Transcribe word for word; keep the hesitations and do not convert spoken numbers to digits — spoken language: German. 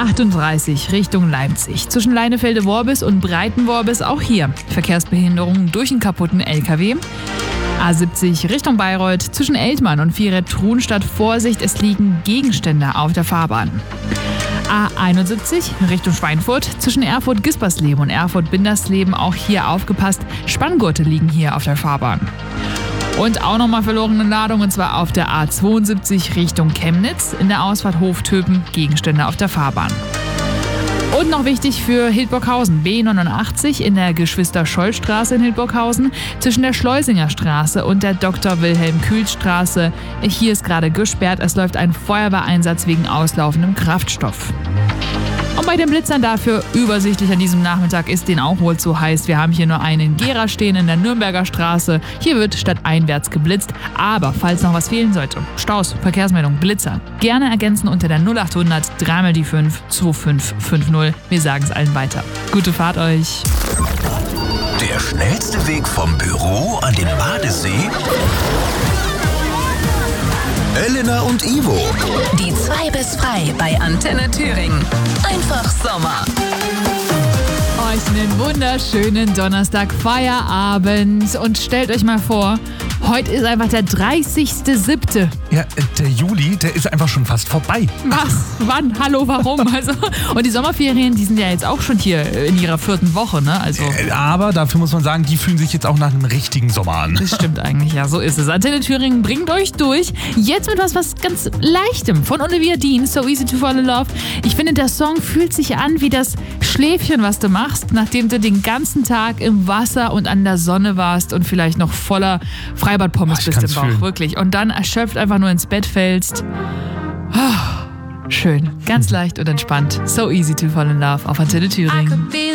achtunddreißig Richtung Leipzig. Zwischen Leinefelde-Worbis und Breiten-Worbis auch hier Verkehrsbehinderungen durch einen kaputten L K W. A siebzig Richtung Bayreuth zwischen Eltmann und Vieret-Truhenstadt. Vorsicht, es liegen Gegenstände auf der Fahrbahn. A einundsiebzig Richtung Schweinfurt zwischen Erfurt-Gispersleben und Erfurt-Bindersleben. Auch hier aufgepasst, Spanngurte liegen hier auf der Fahrbahn. Und auch nochmal verlorene Ladung, und zwar auf der A zweiundsiebzig Richtung Chemnitz. In der Ausfahrt Hoftöpen Gegenstände auf der Fahrbahn. Und noch wichtig für Hildburghausen, B neunundachtzig in der Geschwister-Scholl-Straße in Hildburghausen zwischen der Schleusinger Straße und der Doktor Wilhelm-Kühl-Straße. Hier ist gerade gesperrt, es läuft ein Feuerwehreinsatz wegen auslaufendem Kraftstoff. Und bei den Blitzern dafür übersichtlich an diesem Nachmittag ist denen auch wohl zu heiß. Wir haben hier nur einen in Gera stehen in der Nürnberger Straße. Hier wird stadteinwärts geblitzt. Aber falls noch was fehlen sollte, Staus, Verkehrsmeldung, Blitzer, gerne ergänzen unter der null achthundert drei mal die fünf zwei fünf fünf null. Wir sagen es allen weiter. Gute Fahrt euch. Der schnellste Weg vom Büro an den Badesee? Elena und Ivo. Die zwei bis frei bei Antenne Thüringen. Einfach Sommer. Euch einen wunderschönen Donnerstag, Feierabend. Und stellt euch mal vor, heute ist einfach der dreißigste siebte Ja, der Juli, der ist einfach schon fast vorbei. Was? Wann? Hallo, warum? Also, und die Sommerferien, die sind ja jetzt auch schon hier in ihrer vierten Woche, ne? Also, Aber dafür muss man sagen, die fühlen sich jetzt auch nach einem richtigen Sommer an. das stimmt eigentlich, ja, so ist es. Antenne Thüringen bringt euch durch. Jetzt mit was, was ganz Leichtem von Olivia Dean, So Easy to Fall in Love. Ich finde, der Song fühlt sich an wie das Schläfchen, was du machst, nachdem du den ganzen Tag im Wasser und an der Sonne warst und vielleicht noch voller Freibadpommes Ach, ich bist im kann's Bauch, fühlen. wirklich. Und dann erschöpft einfach nur ins Bett fällst. Ah, schön, ganz leicht und entspannt. So Easy to Fall in Love auf Antenne Thüringen.